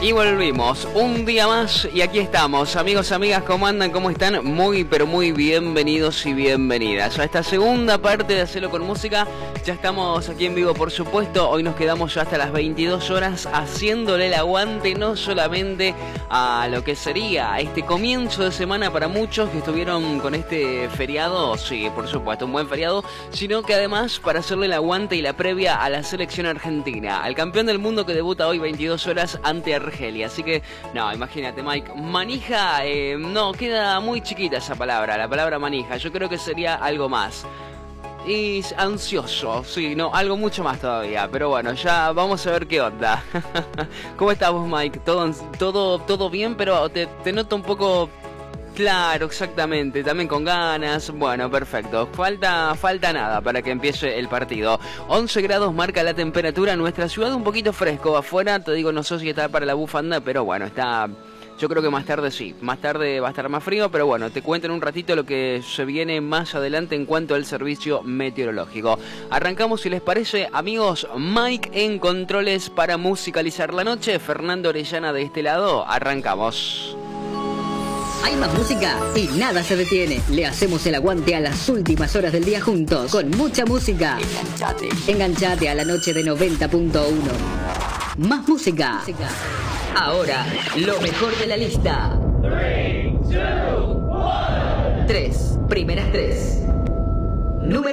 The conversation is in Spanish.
Y volvimos un día más y aquí estamos. Amigos, amigas, ¿cómo andan? ¿Cómo están? Muy, pero muy bienvenidos y bienvenidas a esta segunda parte de Hacelo con Música. Ya estamos aquí en vivo, por supuesto. Hoy nos quedamos ya hasta las 22 horas haciéndole el aguante no solamente a lo que sería este comienzo de semana para muchos que estuvieron con este feriado, sí, por supuesto, un buen feriado, sino que además para hacerle el aguante y la previa a la selección argentina, al campeón del mundo que debuta hoy 22 horas ante Argelia. Así que, no, imagínate, Mike, manija, no, queda muy chiquita esa palabra, la palabra manija. Yo creo que sería algo más. Y ansioso, sí, no, algo mucho más todavía. Pero bueno, ya vamos a ver qué onda. ¿Cómo estás vos, Mike? Todo bien, pero te noto un poco... Claro, exactamente, también con ganas. Bueno, perfecto, falta nada para que empiece el partido. 11 grados marca la temperatura en nuestra ciudad, un poquito fresco afuera. Te digo, no sé si está para la bufanda, pero bueno, está... Yo creo que más tarde sí, más tarde va a estar más frío, pero bueno, te cuento en un ratito lo que se viene más adelante en cuanto al servicio meteorológico. Arrancamos, si les parece, amigos. Mike en controles para musicalizar la noche, Fernando Orellana de este lado. Arrancamos. Hay más música y nada se detiene. Le hacemos el aguante a las últimas horas del día juntos, con mucha música. Enganchate a la noche de 90.1. Más música. Ahora, lo mejor de la lista. 3, 2, 1. 3, primeras 3. Número